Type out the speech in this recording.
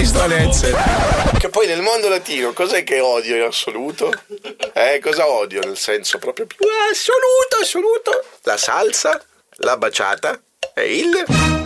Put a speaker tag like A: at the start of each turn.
A: stranezze.
B: Che poi nel mondo latino cos'è che odio in assoluto? Cosa odio nel senso proprio più assoluto? La salsa, la baciata e il...